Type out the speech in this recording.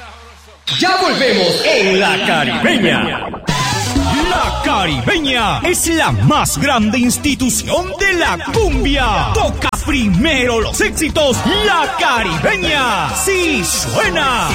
Ya volvemos en La Caribeña. La Caribeña es la más grande institución de la cumbia. Toca primero los éxitos. La Caribeña sí suena.